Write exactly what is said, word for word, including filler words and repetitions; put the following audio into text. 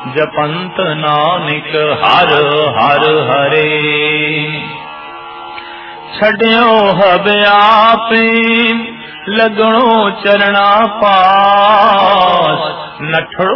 जपंत नानक हर हर हरे। छड्यो hub आपे लगणो चरणा पास, नठड़ो